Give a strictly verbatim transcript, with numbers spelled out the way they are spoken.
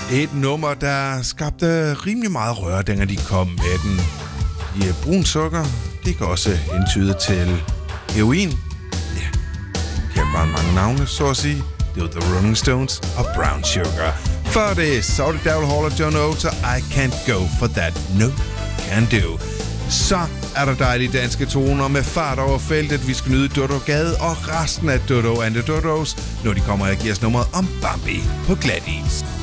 Et nummer, der skabte rimelig meget røre, dengang de kom med den. I brun sukker, det kan også hentyde til heroin. Ja, kan bare mange navne, så at sige. Det var The Rolling Stones og Brown Sugar. Før det, så det Daryl Hall og John Oates og I Can't Go For That No Can Do. Så er der dejlige danske toner med fart over feltet. Vi skal nyde Dodo Gade og resten af Dodo and the Dodos, når de kommer og giver os nummeret om Bambi på Gladis.